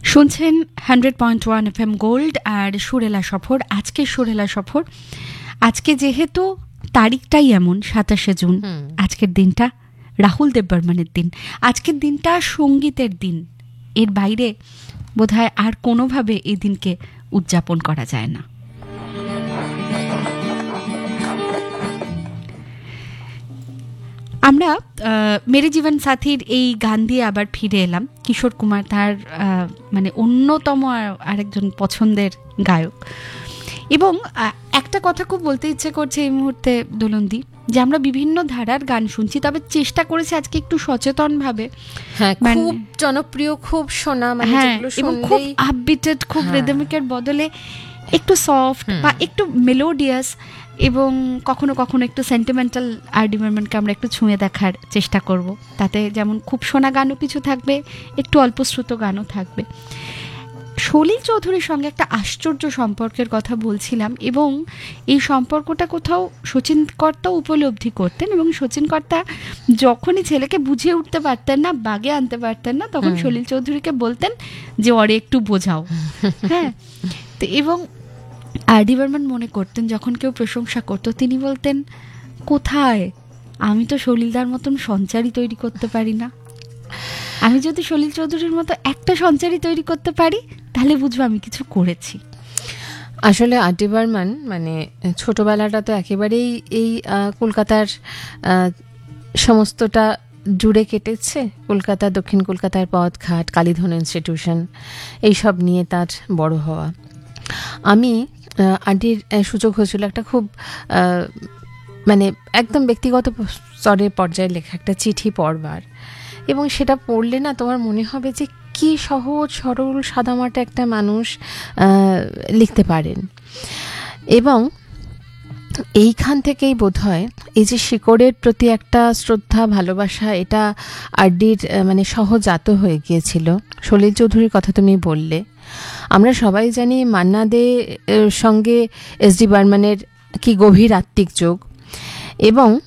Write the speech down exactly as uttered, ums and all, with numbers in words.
শুনছেন hundred point one F M gold আর সুরেলা সফর। আজকে সুরেলা সফর, আজকে যেহেতু তারিখটাই এমন সাতাশে জুন, আজকের দিনটা রাহুল দেব বর্মনের দিন, আজকের দিনটা সঙ্গীতের দিন। এর বাইরে বোধহয় আর কোনোভাবে এই দিনকে উদযাপন করা যায় না। আমরা মেরে জীবন সাথীর এই গান দিয়ে আবার ফিরে এলাম। কিশোর কুমার তার মানে অন্যতম আরেকজন পছন্দের গায়ক। এবং একটা কথা খুব বলতে ইচ্ছে করছে এই মুহূর্তে দোলনদি, যে আমরা বিভিন্ন ধারার গান শুনছি, তবে চেষ্টা করেছি আজকে একটু সচেতনভাবে, হ্যাঁ, খুব জনপ্রিয়, খুব শোনা, মানে যেগুলো এবং খুব আপবিটেড, খুব রিদমিকের বদলে একটু সফট বা একটু মেলোডিয়াস এবং কখনো কখনো একটু সেন্টিমেন্টাল আর্ডিমেন্টকে আমরা একটু ছুঁয়ে দেখার চেষ্টা করব। তাতে যেমন খুব শোনা গানও কিছু থাকবে, একটু অল্প শ্রুত গানও থাকবে। সলিল চৌধুরীর সঙ্গে একটা আশ্চর্য সম্পর্কের কথা বলছিলাম, এবং এই সম্পর্কটা কোথাও শচীন কর্তা উপলব্ধি করতেন, এবং শচীন কর্তা যখনই ছেলেকে বুঝিয়ে উঠতে পারতেন না, বাগে আনতে পারতেন না, তখন সলিল চৌধুরীকে বলতেন যে ওরে একটু বোঝাও। হ্যাঁ, তো এবং আর ডি বর্মন মনে করতেন যখন কেউ প্রশংসা করতো তিনি বলতেন, কোথায়, আমি তো সলিলদার মতন সঞ্চারী তৈরি করতে পারি না। আমি যদি সলিল চৌধুরীর মতো একটা সঞ্চারী তৈরি করতে পারি তাহলে বুঝবো আমি কিছু করেছি। আসলে আর ডি বর্মন মানে ছোটবেলাটা তো একেবারেই এই কলকাতার সমস্তটা জুড়ে কেটেছে। কলকাতা, দক্ষিণ কলকাতার পথঘাট, কালীধন ইনস্টিটিউশন, এইসব নিয়ে তার বড় হওয়া। আমি আন্টির সুযোগ হয়েছিল একটা খুব মানে একদম ব্যক্তিগত স্তরের পর্যায়ে লেখা একটা চিঠি পড়বার, এবং সেটা পড়লে না তোমার মনে হবে যে কি সহজ সরল সাদামাটা একটা মানুষ লিখতে পারেন। এবং এইখান থেকেই বোধহয় এই যে শিকড়ের প্রতি একটা শ্রদ্ধা, ভালোবাসা, এটা আরডির মানে সহজাত হয়ে গিয়েছিল। সলিল চৌধুরীর কথা তুমি বললে, আমরা সবাই জানি মান্না দে সঙ্গে এস ডি বর্মনের কি গভীর আত্মিক যোগ, এবং